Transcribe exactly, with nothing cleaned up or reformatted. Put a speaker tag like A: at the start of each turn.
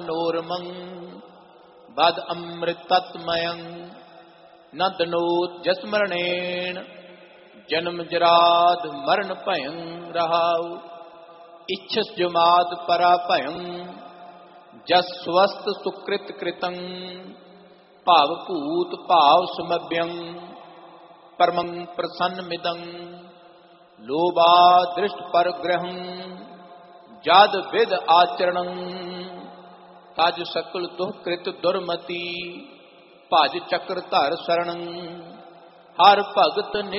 A: नोरमं बद अमृतत्मयं नंदनोत जस्मरणेन जन्म जराद मरण भयं रहाउ। इच्छस जुमाद परा भयं जस स्वस्थ सुकृत कृतं भाव भूत भाव समभ्यं परमं प्रसन्न मिदं लोभा दृष्ट परग्रहं जाद विद आचरणं तज सकल दुख कृत दुर्मति भज चक्र धर शरणं हर भगत